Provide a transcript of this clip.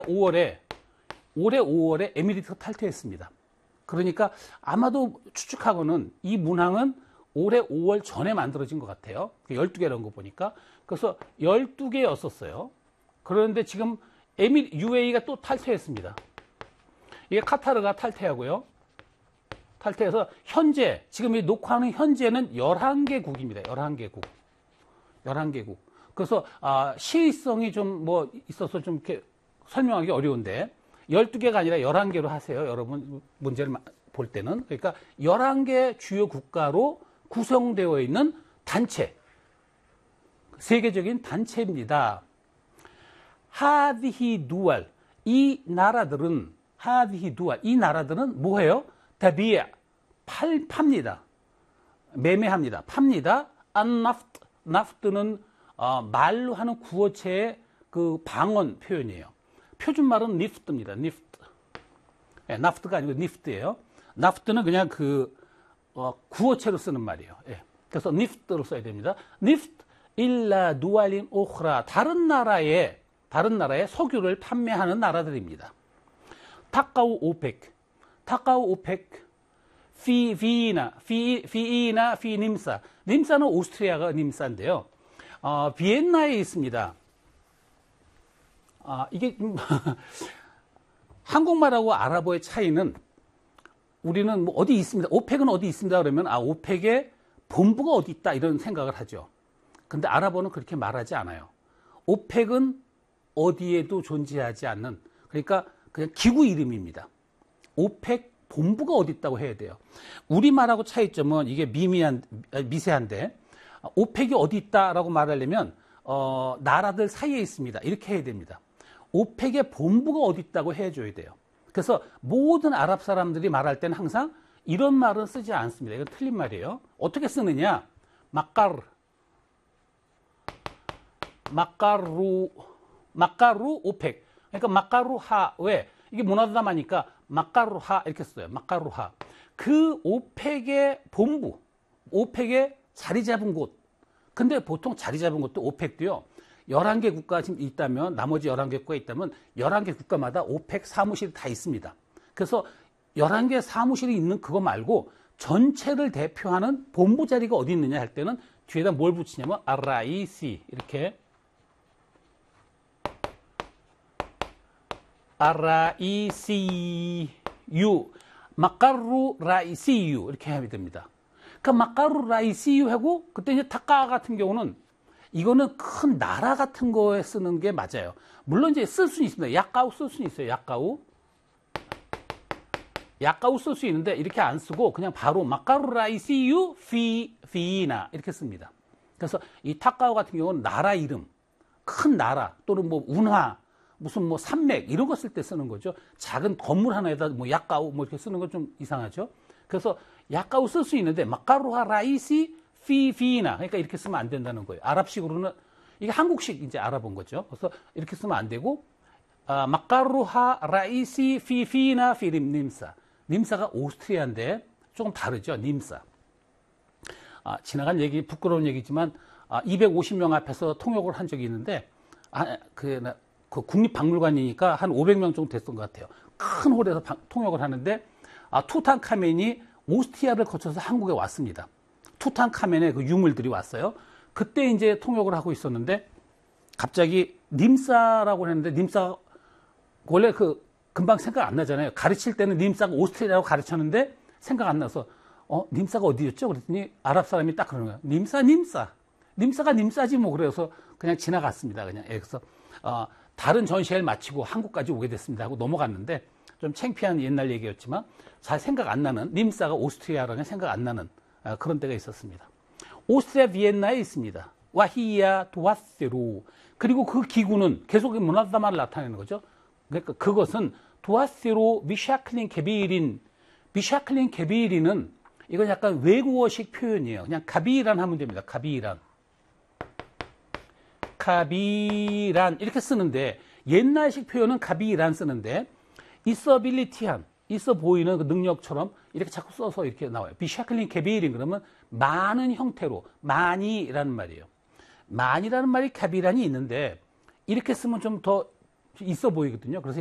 올해 5월에 에미리트가 탈퇴했습니다. 그러니까 아마도 추측하고는 이 문항은 올해 5월 전에 만들어진 것 같아요. 12개라는 거 보니까. 그래서 12개였었어요. 그런데 지금 UAE가 또 탈퇴했습니다. 이게 카타르가 탈퇴하고요. 탈퇴해서 현재, 지금 이 녹화하는 현재는 11개국입니다. 11개국. 11개국. 그래서, 시의성이 좀 뭐 있어서 좀 이렇게 설명하기 어려운데, 12개가 아니라 11개로 하세요. 여러분, 문제를 볼 때는. 그러니까 11개 주요 국가로 구성되어 있는 단체. 세계적인 단체입니다. 하디히 두알. 이 나라들은 뭐예요? 다비아. 팝니다. 매매합니다. 팝니다. 안나프트. 나프트는 말로 하는 구어체의 그 방언 표현이에요. 표준말은 니프트입니다. 니프트. 예, 나프트가 아니고 니프트예요. 나프트는 그냥 그 구어체로 쓰는 말이에요. 예. 그래서 니프트로 써야 됩니다. 니프트 일라 두알린 오흐라. 다른 나라에 석유를 판매하는 나라들입니다. 타카우 오펙. 피이나 님사. 님사는 오스트리아가 님사인데요. 비엔나에 있습니다. 이게 한국말하고 아랍어의 차이는 우리는 뭐 어디 있습니다. 오펙은 어디 있습니다. 그러면 오펙의 본부가 어디 있다 이런 생각을 하죠. 근데 아랍어는 그렇게 말하지 않아요. 오펙은 어디에도 존재하지 않는, 그러니까 그냥 기구 이름입니다. 오펙 본부가 어디 있다고 해야 돼요. 우리말하고 차이점은 이게 미세한데 오펙이 어디 있다라고 말하려면 나라들 사이에 있습니다. 이렇게 해야 됩니다. 오펙의 본부가 어디 있다고 해줘야 돼요. 그래서 모든 아랍 사람들이 말할 때는 항상 이런 말은 쓰지 않습니다. 이건 틀린 말이에요. 어떻게 쓰느냐? 마카루 오펙. 그러니까 마카루하. 왜? 이게 모나다마니까 마카루하 이렇게 써요. 마카루하. 그 오펙의 본부, 오펙의 자리 잡은 곳. 근데 보통 자리 잡은 곳도 오펙도요. 11개 국가 지금 있다면, 나머지 11개 국가 있다면 11개 국가마다 오펙 사무실이 다 있습니다. 그래서 11개 사무실이 있는 그거 말고 전체를 대표하는 본부 자리가 어디 있느냐 할 때는 뒤에다 뭘 붙이냐면 아라이시 이렇게 아라이시유 마카루 라이시유 이렇게 하면 됩니다. 그러니까 마카루 라이시유 하고 그때 이제 타카 같은 경우는 이거는 큰 나라 같은 거에 쓰는 게 맞아요. 물론 이제 쓸 수는 있습니다. 약가우 쓸 수는 있어요. 약가우 쓸 수 있는데 이렇게 안 쓰고 그냥 바로 마카루 라이시유 피이나 이렇게 씁니다. 그래서 이 타카오 같은 경우는 나라 이름, 큰 나라 또는 뭐 운하 무슨 뭐 산맥 이런 거 쓸 때 쓰는 거죠. 작은 건물 하나에다 뭐 약가우 뭐 이렇게 쓰는 건 좀 이상하죠. 그래서 약가우 쓸 수 있는데 마카루하 라이시 피이나 그러니까 이렇게 쓰면 안 된다는 거예요. 아랍식으로는 이게 한국식 이제 알아본 거죠. 그래서 이렇게 쓰면 안 되고 마카루하 라이시 피이나 님사. 님사가 오스트리아인데 조금 다르죠. 님사. 지나간 얘기 부끄러운 얘기지만 250명 앞에서 통역을 한 적이 있는데 그 국립박물관이니까 한 500명 정도 됐던 것 같아요. 큰 홀에서 통역을 하는데 투탕카멘이 오스트리아를 거쳐서 한국에 왔습니다. 투탕카멘의 그 유물들이 왔어요. 그때 이제 통역을 하고 있었는데 갑자기 님사라고 했는데 님사 원래 금방 생각 안 나잖아요. 가르칠 때는 님사가 오스트리아라고 가르쳤는데 생각 안 나서 님사가 어디였죠? 그랬더니 아랍 사람이 딱 그러는 거예요. 님사가 님사지 뭐. 그래서 그냥 지나갔습니다. 그냥. 그래서 다른 전시회를 마치고 한국까지 오게 됐습니다 하고 넘어갔는데 좀 창피한 옛날 얘기였지만 잘 생각 안 나는, 님사가 오스트리아라는 생각 안 나는 그런 때가 있었습니다. 오스트리아 비엔나에 있습니다. 와히야 도아세로. 그리고 그 기구는 계속 문화다마를 나타내는 거죠. 그러니까 그것은 도아세로 미샤클린 게비린은 이건 약간 외국어식 표현이에요. 그냥 가비란 하면 됩니다. 가비란 이렇게 쓰는데 옛날식 표현은 가비란 쓰는데 있어빌리티한 있어 보이는 그 능력처럼 이렇게 자꾸 써서 이렇게 나와요. 비샤클린 게비린 그러면 많은 형태로 많이라는 말이에요. 많이라는 말이 가비란이 있는데 이렇게 쓰면 좀 더 있어 보이거든요. 그래서